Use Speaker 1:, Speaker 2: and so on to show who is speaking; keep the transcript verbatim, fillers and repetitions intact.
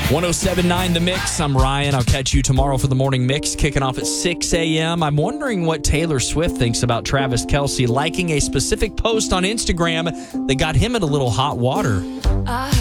Speaker 1: one oh seven point nine The Mix. I'm Ryan. I'll catch you tomorrow for the morning mix, kicking off at six a.m. I'm wondering what Taylor Swift thinks about Travis Kelce liking a specific post on Instagram that got him in a little hot water.